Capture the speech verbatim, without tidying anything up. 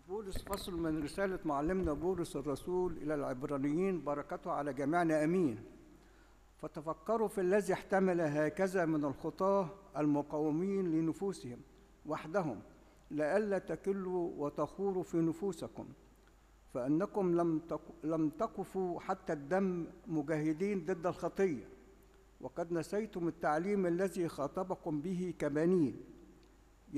بولس فصل من رسالة معلمنا بولس الرسول إلى العبرانيين، بركته على جميعنا أمين. فتفكروا في الذي احتمل هكذا من الخطاة المقاومين لنفوسهم وحدهم، لئلا تكلوا وتخوروا في نفوسكم، فإنكم لم لم تقفوا حتى الدم مجاهدين ضد الخطية، وقد نسيتم التعليم الذي خاطبكم به كبنين.